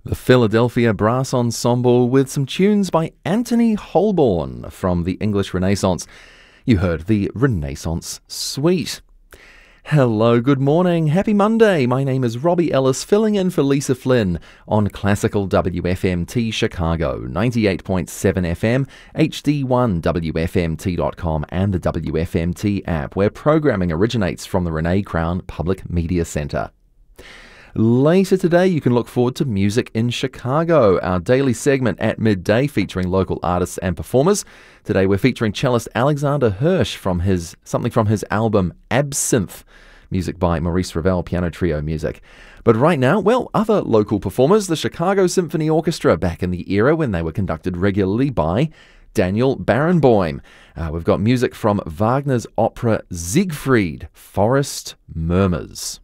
The Philadelphia Brass Ensemble with some tunes by Anthony Holborn from the English Renaissance. You heard the Renaissance Suite. Hello, good morning, happy Monday. My name is Robbie Ellis, filling in for Lisa Flynn on Classical WFMT Chicago, 98.7 FM, HD1 WFMT.com and the WFMT app, where programming originates from the Renee Crown Public Media Center. Later today, you can look forward to Music in Chicago, our daily segment at midday featuring local artists and performers. Today, we're featuring cellist Alexander Hirsch from something from his album Absinthe, music by Maurice Ravel, piano trio music. But right now, well, other local performers, the Chicago Symphony Orchestra, back in the era when they were conducted regularly by Daniel Barenboim. We've got music from Wagner's opera Siegfried, Forest Murmurs.